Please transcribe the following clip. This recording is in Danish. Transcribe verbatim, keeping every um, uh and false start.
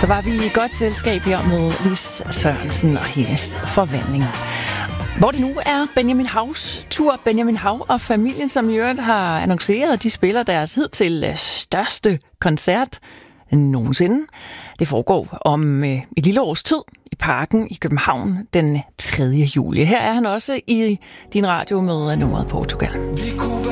Så var vi i godt selskab her med Lis Sørensen og hendes forvandlinger. Hvor det nu er Benjamin Haus tur. Benjamin Hav og familien, som i øvrigt har annonceret, at de spiller deres hidtil største koncert nogensinde. Det foregår om et lille års tid i Parken i København den tredje juli. Her er han også i din radio med nummeret Portugal. Vi kunne